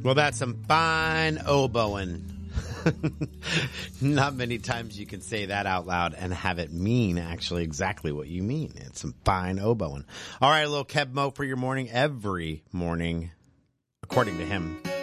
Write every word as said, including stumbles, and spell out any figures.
Well, that's some fine oboeing. Not many times you can say that out loud and have it mean actually exactly what you mean. It's some fine oboeing. All right, a little Kev Mo for your morning every morning, according to him.